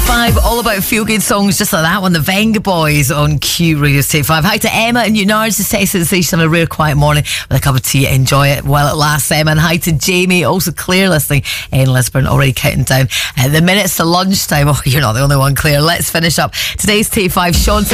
5, all about feel-good songs just like that one. The Venga Boys on Q Radio Take 5. Hi to Emma and Newnards, just texting to say she's having a rare quiet morning with a cup of tea. Enjoy it while it lasts, Emma. And hi to Jamie, also Claire listening in Lisburn, already counting down the minutes to lunchtime. Oh, you're not the only one, Claire. Let's finish up today's Take 5. Sean